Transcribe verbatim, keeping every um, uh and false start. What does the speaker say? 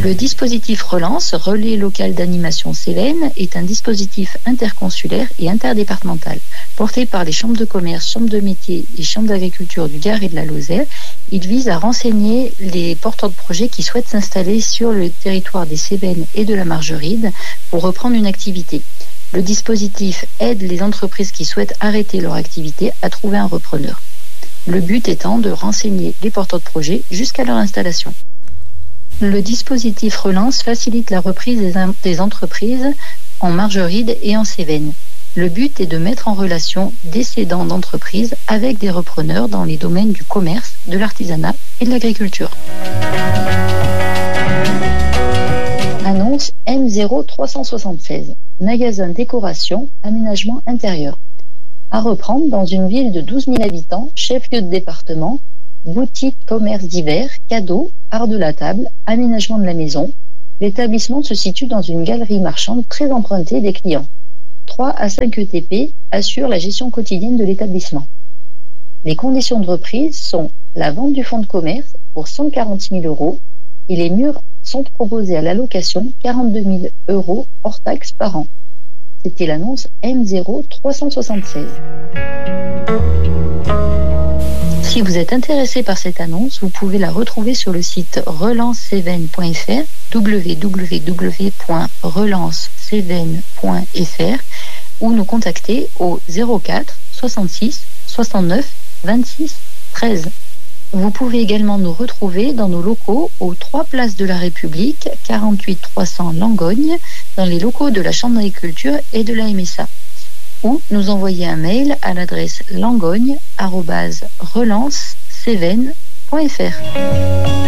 Le dispositif Relance, Relais local d'animation Cévennes, est un dispositif interconsulaire et interdépartemental. Porté par les chambres de commerce, chambres de métiers et chambres d'agriculture du Gard et de la Lozère, il vise à renseigner les porteurs de projets qui souhaitent s'installer sur le territoire des Cévennes et de la Margeride pour reprendre une activité. Le dispositif aide les entreprises qui souhaitent arrêter leur activité à trouver un repreneur. Le but étant de renseigner les porteurs de projets jusqu'à leur installation. Le dispositif Relance facilite la reprise des, in- des entreprises en Margeride et en Cévennes. Le but est de mettre en relation des cédants d'entreprises avec des repreneurs dans les domaines du commerce, de l'artisanat et de l'agriculture. Annonce M zéro trois cent soixante-seize, magasin décoration, aménagement intérieur. À reprendre dans une ville de douze mille habitants, chef-lieu de département, boutique, commerce divers, cadeaux, art de la table, aménagement de la maison. L'établissement se situe dans une galerie marchande très empruntée des clients. trois à cinq E T P assurent la gestion quotidienne de l'établissement. Les conditions de reprise sont la vente du fonds de commerce pour cent quarante mille euros et les murs sont proposés à la location quarante-deux mille euros hors taxes par an. C'était l'annonce M zéro trois cent soixante-seize. Si vous êtes intéressé par cette annonce, vous pouvez la retrouver sur le site relance cévennes point f r, w w w point relance cévennes point f r, ou nous contacter au zéro quatre soixante-six soixante-neuf vingt-six treize. Vous pouvez également nous retrouver dans nos locaux aux trois places de la République, quarante-huit trois cents Langogne, dans les locaux de la Chambre d'agriculture et de la M S A. Ou nous envoyer un mail à l'adresse langogne arobase relance cévennes point f r.